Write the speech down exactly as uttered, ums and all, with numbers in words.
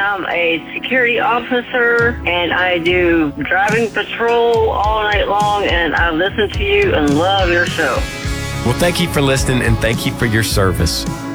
I'm a security officer, and I do driving patrol all night long, and I listen to you and love your show. Well, thank you for listening, and thank you for your service.